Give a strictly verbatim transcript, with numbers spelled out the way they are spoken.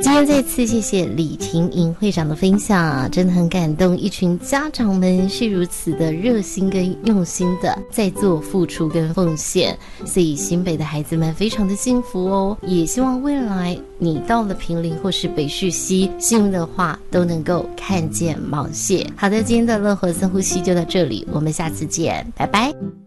今天再次谢谢李婷莹会长的分享，真的很感动，一群家长们是如此的热心跟用心的在做付出跟奉献，所以新北的孩子们非常的幸福哦。也希望未来你到了坪林或是北势溪，幸运的话都能够看见毛蟹。好的，今天的乐活深呼吸就到这里，我们下次见，拜拜。